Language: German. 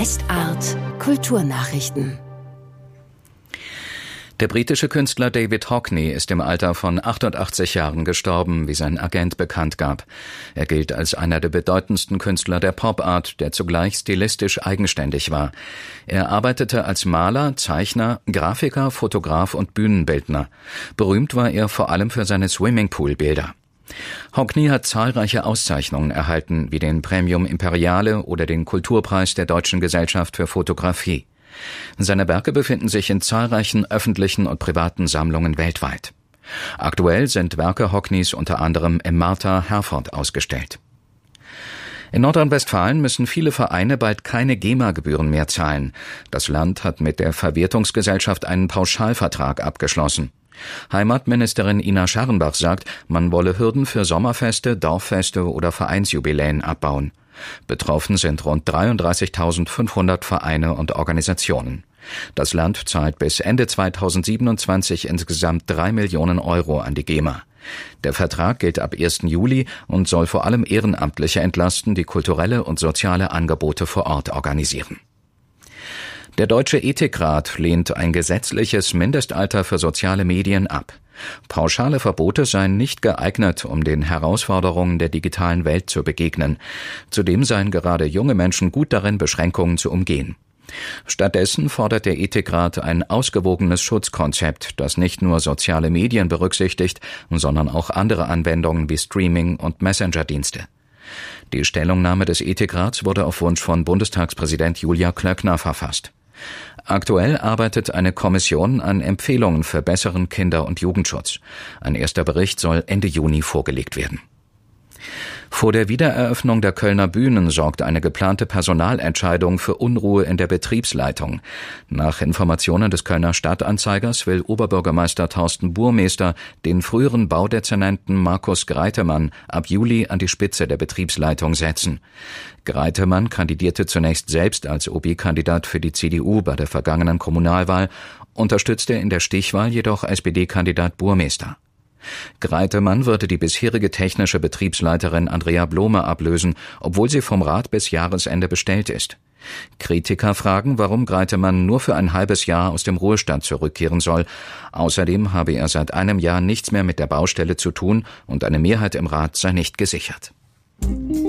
Westart Kulturnachrichten. Der britische Künstler David Hockney ist im Alter von 88 Jahren gestorben, wie sein Agent bekannt gab. Er gilt als einer der bedeutendsten Künstler der Pop-Art, der zugleich stilistisch eigenständig war. Er arbeitete als Maler, Zeichner, Grafiker, Fotograf und Bühnenbildner. Berühmt war er vor allem für seine Swimmingpool-Bilder. Hockney hat zahlreiche Auszeichnungen erhalten, wie den Premium Imperiale oder den Kulturpreis der Deutschen Gesellschaft für Fotografie. Seine Werke befinden sich in zahlreichen öffentlichen und privaten Sammlungen weltweit. Aktuell sind Werke Hockneys unter anderem im Martha Herford ausgestellt. In Nordrhein-Westfalen müssen viele Vereine bald keine GEMA-Gebühren mehr zahlen. Das Land hat mit der Verwertungsgesellschaft einen Pauschalvertrag abgeschlossen. Heimatministerin Ina Scharrenbach sagt, man wolle Hürden für Sommerfeste, Dorffeste oder Vereinsjubiläen abbauen. Betroffen sind rund 33.500 Vereine und Organisationen. Das Land zahlt bis Ende 2027 insgesamt 3 Millionen Euro an die GEMA. Der Vertrag gilt ab 1. Juli und soll vor allem Ehrenamtliche entlasten, die kulturelle und soziale Angebote vor Ort organisieren. Der Deutsche Ethikrat lehnt ein gesetzliches Mindestalter für soziale Medien ab. Pauschale Verbote seien nicht geeignet, um den Herausforderungen der digitalen Welt zu begegnen. Zudem seien gerade junge Menschen gut darin, Beschränkungen zu umgehen. Stattdessen fordert der Ethikrat ein ausgewogenes Schutzkonzept, das nicht nur soziale Medien berücksichtigt, sondern auch andere Anwendungen wie Streaming und Messenger-Dienste. Die Stellungnahme des Ethikrats wurde auf Wunsch von Bundestagspräsident Julia Klöckner verfasst. Aktuell arbeitet eine Kommission an Empfehlungen für besseren Kinder- und Jugendschutz. Ein erster Bericht soll Ende Juni vorgelegt werden. Vor der Wiedereröffnung der Kölner Bühnen sorgt eine geplante Personalentscheidung für Unruhe in der Betriebsleitung. Nach Informationen des Kölner Stadtanzeigers will Oberbürgermeister Thorsten Burmester den früheren Baudezernenten Markus Greitemann ab Juli an die Spitze der Betriebsleitung setzen. Greitemann kandidierte zunächst selbst als OB-Kandidat für die CDU bei der vergangenen Kommunalwahl, unterstützte in der Stichwahl jedoch SPD-Kandidat Burmester. Greitemann würde die bisherige technische Betriebsleiterin Andrea Blome ablösen, obwohl sie vom Rat bis Jahresende bestellt ist. Kritiker fragen, warum Greitemann nur für ein halbes Jahr aus dem Ruhestand zurückkehren soll. Außerdem habe er seit einem Jahr nichts mehr mit der Baustelle zu tun und eine Mehrheit im Rat sei nicht gesichert.